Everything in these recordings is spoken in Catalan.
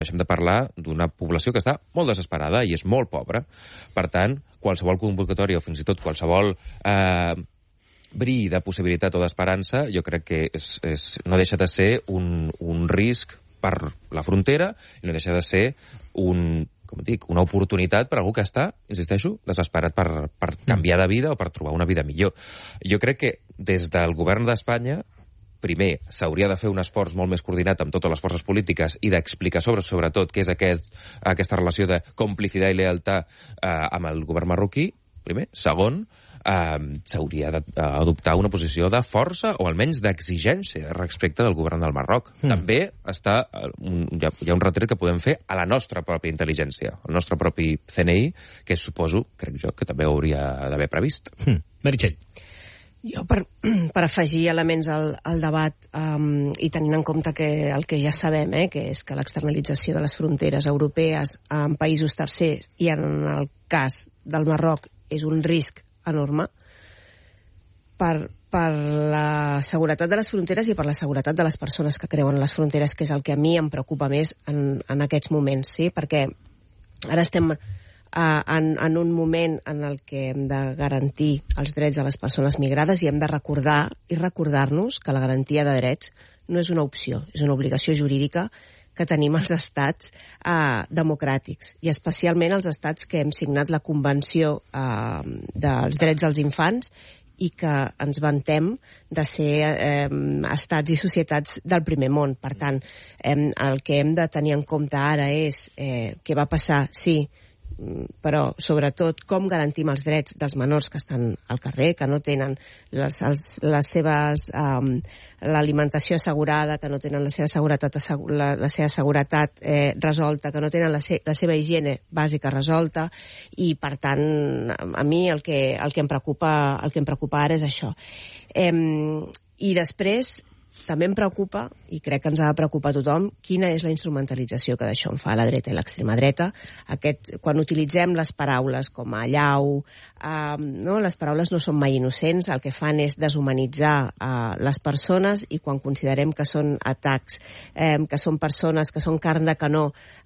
deixem de parlar d'una població que està molt desesperada i és molt pobra. Per tant, qualsevol convocatòria o fins i tot qualsevol bri de possibilitat o d'esperança, jo crec que no deixa de ser un risc per la frontera i no deixa de ser una oportunitat per a algú que està, insisteixo, desesperat per canviar de vida o per trobar una vida millor. Jo crec que des del govern d'Espanya, primer, s'hauria de fer un esforç molt més coordinat amb totes les forces polítiques i d'explicar sobretot què és aquesta relació de complicitat i lealtat amb el govern marroquí, primer. Segon, s'hauria d'adoptar una posició de força o almenys d'exigència respecte del govern del Marroc. També hi ha un retret que podem fer a la nostra pròpia intel·ligència, al nostre propi CNI, que suposo, crec jo, que també hauria d'haver previst. Meritxell. Jo, per afegir elements al debat i tenint en compte que el que ja sabem, que és que l'externalització de les fronteres europees en països tercers i en el cas del Marroc és un risc enorme per la seguretat de les fronteres i per la seguretat de les persones que creuen les fronteres, que és el que a mi em preocupa més en aquests moments, sí? Perquè ara estem en un moment en el que hem de garantir els drets de les persones migrades i hem de recordar-nos que la garantia de drets no és una opció, és una obligació jurídica que tenim els estats democràtics, i especialment els estats que hem signat la Convenció dels Drets dels Infants i que ens vantem de ser estats i societats del primer món. Per tant, el que hem de tenir en compte ara és què va passar, sí, però sobretot com garantim els drets dels menors que estan al carrer, que no tenen l'alimentació assegurada, que no tenen la seva seguretat resolta, que no tenen la seva higiene bàsica resolta, i per tant a mi el que em preocupa ara és això. I després també em preocupa, i crec que ens ha de preocupar a tothom, quina és la instrumentalització que d'això en fa la dreta i l'extrema dreta. Quan utilitzem les paraules com a allau, les paraules no són mai innocents, el que fan és deshumanitzar les persones, i quan considerem que són atacs, que són persones que són carn de canó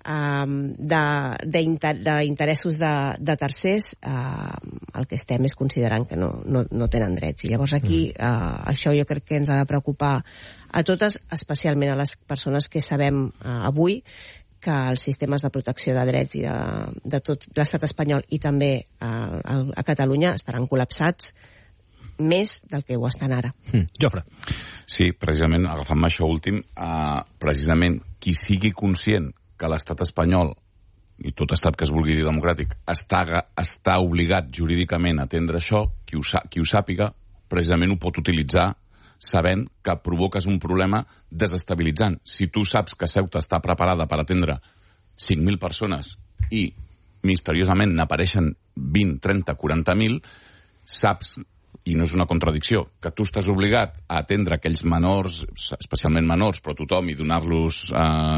d'interessos de tercers, el que estem és considerant que no tenen drets. I llavors aquí això jo crec que ens ha de preocupar a totes, especialment a les persones que sabem avui que els sistemes de protecció de drets i de tot l'estat espanyol i també a Catalunya estaran col·lapsats més del que ho estan ara. Jofre. Sí, precisament, agafant-me això últim, precisament qui sigui conscient que l'estat espanyol, i tot estat que es vulgui dir democràtic, està obligat jurídicament a atendre això, qui ho sàpiga, precisament ho pot utilitzar sabent que provoques un problema desestabilitzant. Si tu saps que Ceuta està preparada per atendre 5.000 persones i misteriosament n'apareixen 20, 30, 40.000, saps, i no és una contradicció, que tu estàs obligat a atendre aquells menors, especialment menors, però tothom, i donar-los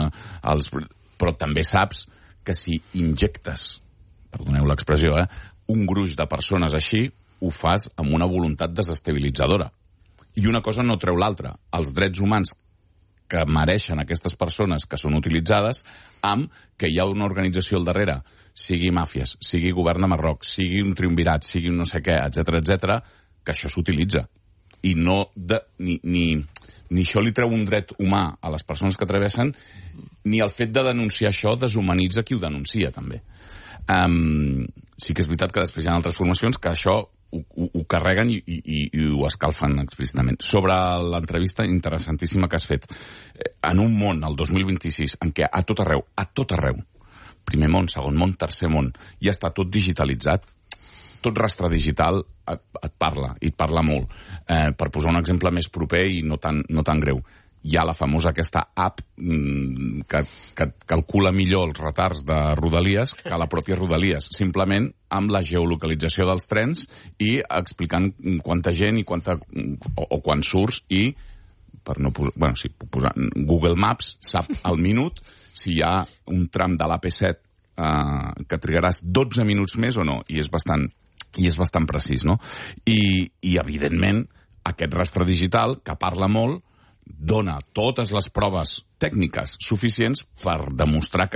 però també saps que si injectes, perdoneu l'expressió, un gruix de persones així, ho fas amb una voluntat desestabilitzadora. I una cosa no treu l'altra. Els drets humans que mereixen aquestes persones que són utilitzades, amb que hi ha una organització al darrere, sigui màfies, sigui govern de Marroc, sigui un triumvirat, sigui un no sé què, etc, que això s'utilitza. I no ni això li treu un dret humà a les persones que travessen, ni el fet de denunciar això deshumanitza qui ho denuncia, també. Sí que és veritat que després hi ha altres formacions que això ho carreguen i ho escalfen explícitament. Sobre l'entrevista interessantíssima que has fet, en un món, el 2026, en què a tot arreu, primer món, segon món, tercer món, ja està tot digitalitzat, tot rastre digital et parla molt. Per posar un exemple més proper i no tan greu, hi ha la famosa aquesta app que calcula millor els retards de Rodalies que la pròpia Rodalies, simplement amb la geolocalització dels trens i explicant quanta gent i quan surts, i per no posar, posar Google Maps sap al minut si hi ha un tram de l'AP7 que trigaràs 12 minuts més o no, i és bastant precís, no? I evidentment aquest rastre digital, que parla molt, dona totes les proves tècniques suficients per demostrar que